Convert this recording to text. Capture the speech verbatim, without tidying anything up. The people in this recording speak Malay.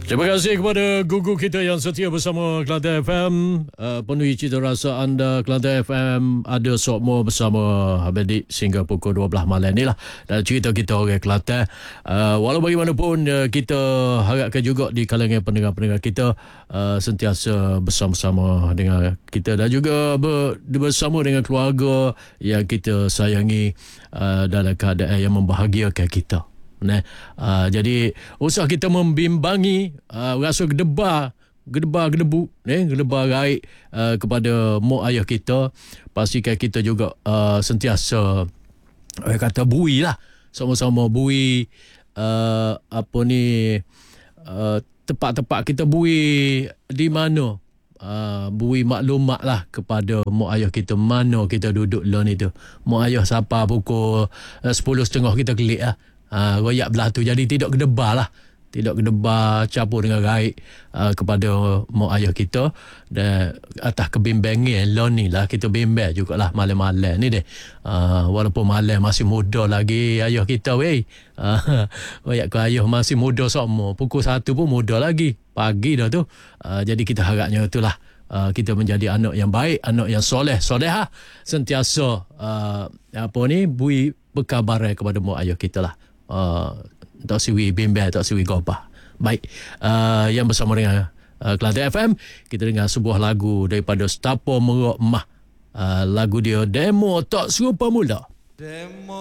Terima kasih kepada gugu kita yang setia bersama Kelantan F M. Uh, penuhi cita rasa anda. Kelantan F M ada sokmo bersama Abedik sehingga pukul dua belas malam ni lah. Dan cerita kita orang Kelantan. Uh, walau bagaimanapun uh, kita harapkan juga di kalangan pendengar-pendengar kita uh, sentiasa bersama-sama dengan kita dan juga ber, bersama dengan keluarga yang kita sayangi uh, dalam keadaan yang membahagiakan kita. Nah, uh, jadi usah kita membimbangi uh, rasa gedebar gedebar gedebu eh gedebar raik uh, kepada mak ayah kita. Pastikan kita juga uh, sentiasa uh, kata bui lah, sama-sama bui uh, apa ni uh, tempat-tempat kita bui di mana uh, bui maklumat lah kepada mak ayah kita mana kita duduk lah ni tu. Mak ayah siapa pukul uh, sepuluh tiga puluh kita kelik lah. Ha, royak belah tu. Jadi tidak gedebar lah. Tidak gedebar campur dengan raik uh, kepada mak ayah kita. Dan atas kebimbangan lah ni lah. Kita bimbang jugalah malam-malam ni deh. Uh, walaupun malam masih muda lagi ayah kita weh. Uh, royak ke ayah masih muda semua. Pukul satu pun muda lagi. Pagi dah tu. Uh, jadi kita harapnya itulah. Uh, kita menjadi anak yang baik, anak yang soleh, solehah. Sentiasa uh, apa ni bui berkabaran kepada mak ayah kita lah. Uh, tak siwi bimbel, tak siwi gobah. Baik, uh, yang bersama dengan uh, Kelantan F M, kita dengar sebuah lagu daripada Stapo Merok Mah. Uh, lagu dia Demo Tak Serupa Mula. Demo